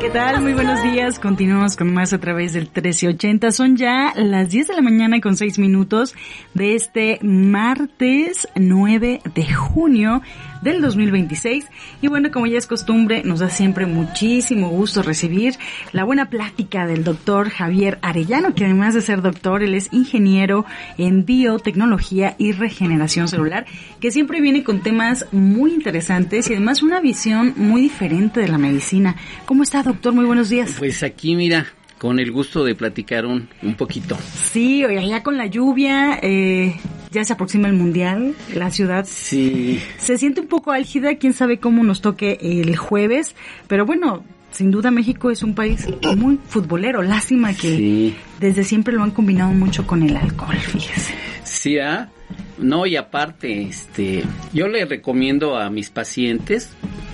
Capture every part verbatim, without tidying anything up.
¿Qué tal? Muy buenos días. Continuamos con más a través del trece ochenta. Son ya las diez de la mañana con seis minutos de este martes nueve de junio del dos mil veintiséis. Y bueno, como ya es costumbre, nos da siempre muchísimo gusto recibir la buena plática del doctor Javier Arellano, que además de ser doctor, él es ingeniero en biotecnología y regeneración celular, que siempre viene con temas muy interesantes y además una visión muy diferente de la medicina. ¿Cómo está, doctor? Muy buenos días. Pues aquí, mira, con el gusto de platicar un, un poquito. Sí, oye, ya con la lluvia, eh, ya se aproxima el Mundial, la ciudad sí. se siente un poco álgida, quién sabe cómo nos toque el jueves, pero bueno, sin duda México es un país muy futbolero, lástima que sí. Desde siempre lo han combinado mucho con el alcohol, fíjese. Sí, ¿ah? No, y aparte, este, yo le recomiendo a mis pacientes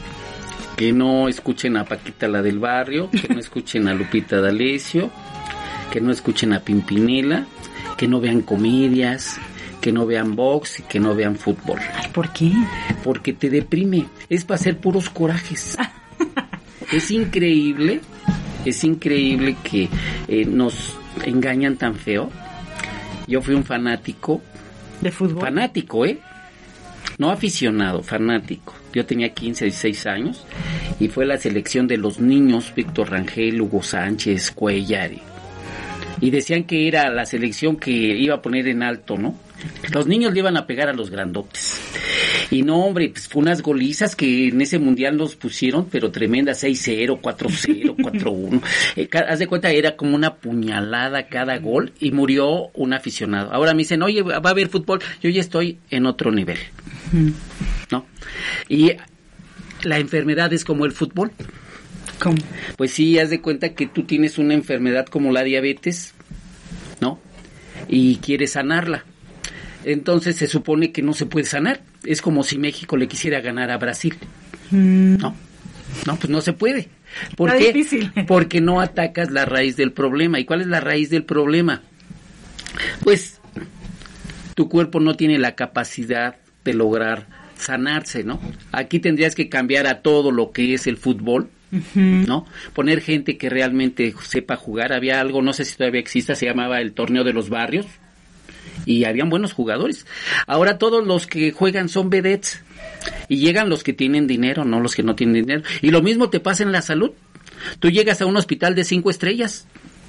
que no escuchen a Paquita la del barrio, que no escuchen a Lupita D'Alessio, que no escuchen a Pimpinela, que no vean comedias, que no vean box y que no vean fútbol. ¿Por qué? Porque te deprime, es para hacer puros corajes. Es increíble, es increíble que eh, nos engañan tan feo. Yo fui un fanático. ¿De fútbol? Fanático, ¿eh? No aficionado, fanático. Yo tenía quince, dieciséis años y fue la selección de los niños, Víctor Rangel, Hugo Sánchez, Cuellar. Y decían que era la selección que iba a poner en alto, ¿no? Los niños le iban a pegar a los grandotes. Y no, hombre, pues fue unas golizas que en ese mundial nos pusieron, pero tremendas, seis cero, cuatro cero, cuatro uno. Eh, haz de cuenta, era como una puñalada cada gol y murió un aficionado. Ahora me dicen, oye, va a haber fútbol. Yo ya estoy en otro nivel, ¿no? Y la enfermedad es como el fútbol. ¿Cómo? Pues sí, haz de cuenta que tú tienes una enfermedad como la diabetes, ¿no? Y quieres sanarla. Entonces se supone que no se puede sanar. Es como si México le quisiera ganar a Brasil. Mm. No, no, pues no se puede. ¿Por Está qué? Difícil. Porque no atacas la raíz del problema. ¿Y cuál es la raíz del problema? Pues tu cuerpo no tiene la capacidad de lograr sanarse, ¿no? Aquí tendrías que cambiar a todo lo que es el fútbol, uh-huh. ¿no? Poner gente que realmente sepa jugar. Había algo, no sé si todavía exista, se llamaba el torneo de los barrios. Y habían buenos jugadores. Ahora todos los que juegan son vedettes. Y llegan los que tienen dinero, no los que no tienen dinero. Y lo mismo te pasa en la salud. Tú llegas a un hospital de cinco estrellas.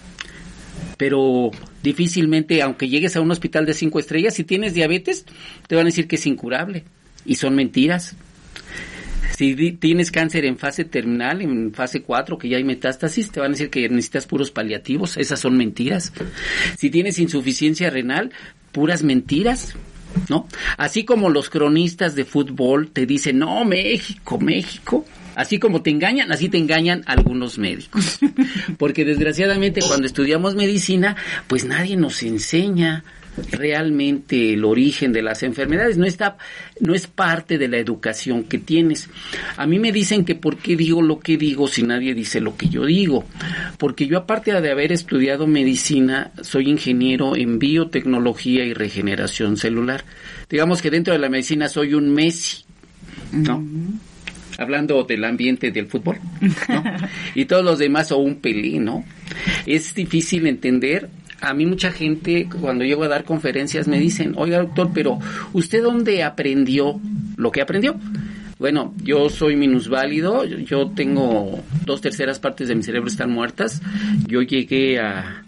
Pero difícilmente, aunque llegues a un hospital de cinco estrellas, si tienes diabetes, te van a decir que es incurable. Y son mentiras. Si di- tienes cáncer en fase terminal, en fase cuatro, que ya hay metástasis, te van a decir que necesitas puros paliativos. Esas son mentiras. Si tienes insuficiencia renal, puras mentiras, ¿no? Así como los cronistas de fútbol te dicen, no, México, México. Así como te engañan, así te engañan algunos médicos. Porque desgraciadamente cuando estudiamos medicina, pues nadie nos enseña realmente el origen de las enfermedades, no está, no es parte de la educación que tienes. A mí me dicen que por qué digo lo que digo si nadie dice lo que yo digo, porque yo, aparte de haber estudiado medicina, soy ingeniero en biotecnología y regeneración celular. Digamos que dentro de la medicina soy un Messi, ¿no? Uh-huh. Hablando del ambiente del fútbol, ¿no? Y todos los demás son un Pelé, ¿no? Es difícil entender. A mí mucha gente, cuando llego a dar conferencias, me dicen, oiga, doctor, pero ¿usted dónde aprendió lo que aprendió? Bueno, yo soy minusválido, yo tengo dos terceras partes de mi cerebro están muertas. Yo llegué a,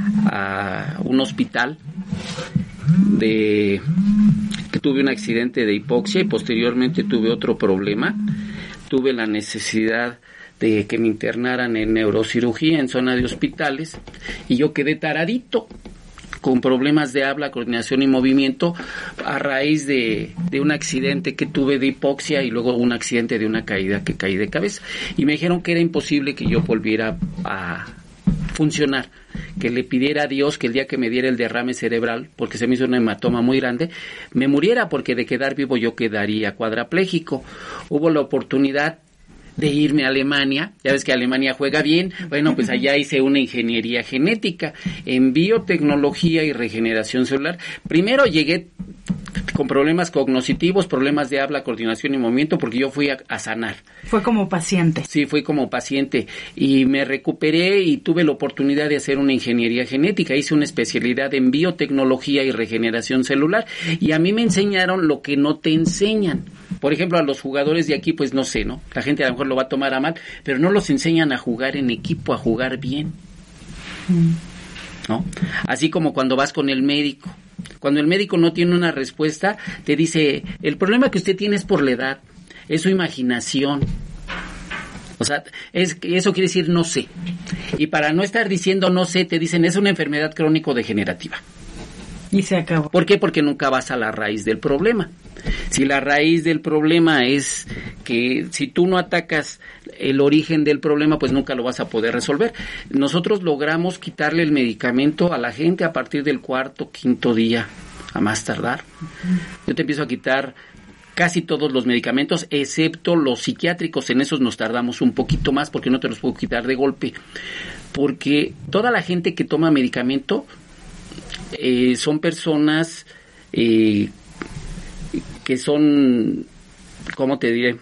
a un hospital de que tuve un accidente de hipoxia y posteriormente tuve otro problema. Tuve la necesidad de que me internaran en neurocirugía en zona de hospitales y yo quedé taradito con problemas de habla, coordinación y movimiento a raíz de, de un accidente que tuve de hipoxia y luego un accidente de una caída que caí de cabeza y me dijeron que era imposible que yo volviera a funcionar, que le pidiera a Dios que el día que me diera el derrame cerebral, porque se me hizo un hematoma muy grande, me muriera, porque de quedar vivo yo quedaría cuadrapléjico. Hubo la oportunidad de irme a Alemania, ya ves que Alemania juega bien, bueno, pues allá hice una ingeniería genética en biotecnología y regeneración celular. Primero llegué con problemas cognitivos, problemas de habla, coordinación y movimiento, porque yo fui a, a sanar. Fue como paciente. Sí, fui como paciente y me recuperé y tuve la oportunidad de hacer una ingeniería genética. Hice una especialidad en biotecnología y regeneración celular y a mí me enseñaron lo que no te enseñan. Por ejemplo, a los jugadores de aquí, pues no sé, ¿no? La gente a lo mejor lo va a tomar a mal, pero no los enseñan a jugar en equipo, a jugar bien. ¿No? Así como cuando vas con el médico. Cuando el médico no tiene una respuesta, te dice, el problema que usted tiene es por la edad, es su imaginación. O sea, es, eso quiere decir no sé. Y para no estar diciendo no sé, te dicen, es una enfermedad crónico-degenerativa. Y se acabó. ¿Por qué? Porque nunca vas a la raíz del problema. Si la raíz del problema es que si tú no atacas el origen del problema, pues nunca lo vas a poder resolver. Nosotros logramos quitarle el medicamento a la gente a partir del cuarto, quinto día, a más tardar. Yo te empiezo a quitar casi todos los medicamentos, excepto los psiquiátricos. En esos nos tardamos un poquito más porque no te los puedo quitar de golpe. Porque toda la gente que toma medicamento eh, son personas eh, que son, ¿cómo te diré?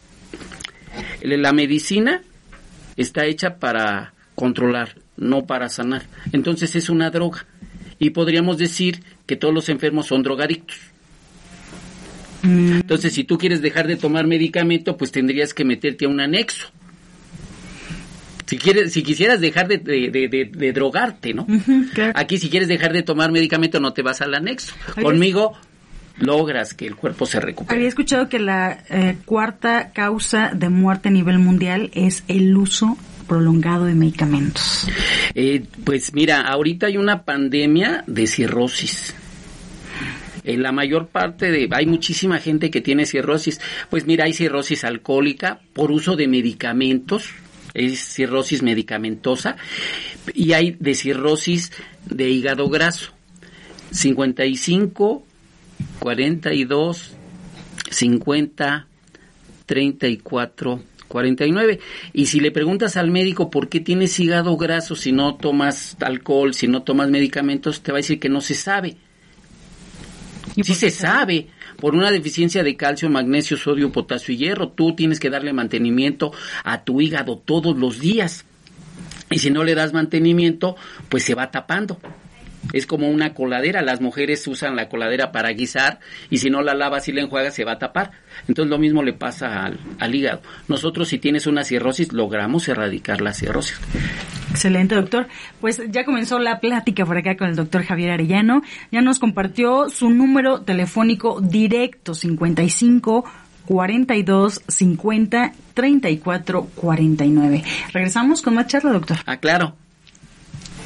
La medicina está hecha para controlar, no para sanar. Entonces es una droga. Y podríamos decir que todos los enfermos son drogadictos. Mm. Entonces, si tú quieres dejar de tomar medicamento, pues tendrías que meterte a un anexo. Si quieres, si quisieras dejar de, de, de, de, de drogarte, ¿no? Uh-huh, claro. Aquí, si quieres dejar de tomar medicamento, no te vas al anexo. ¿Habías... Conmigo logras que el cuerpo se recupere. Había escuchado que la eh, cuarta causa de muerte a nivel mundial es el uso prolongado de medicamentos. Eh, pues mira, ahorita hay una pandemia de cirrosis. En la mayor parte de, hay muchísima gente que tiene cirrosis. Pues mira, hay cirrosis alcohólica por uso de medicamentos, es cirrosis medicamentosa, y hay de cirrosis de hígado graso. cincuenta y cinco, cuarenta y dos, cincuenta, treinta y cuatro, cuarenta y nueve. Y si le preguntas al médico por qué tienes hígado graso si no tomas alcohol, si no tomas medicamentos, te va a decir que no se sabe. Sí se sabe, por una deficiencia de calcio, magnesio, sodio, potasio y hierro. Tú tienes que darle mantenimiento a tu hígado todos los días. Y si no le das mantenimiento, pues se va tapando. Es como una coladera. Las mujeres usan la coladera para guisar y si no la lavas y la enjuagas se va a tapar. Entonces lo mismo le pasa al, al hígado. Nosotros, si tienes una cirrosis, logramos erradicar la cirrosis. Excelente, doctor. Pues ya comenzó la plática por acá con el doctor Javier Arellano. Ya nos compartió su número telefónico directo, cincuenta y cinco, cuarenta y dos, cincuenta, treinta y cuatro, cuarenta y nueve. Regresamos con más charla, doctor. Ah, claro.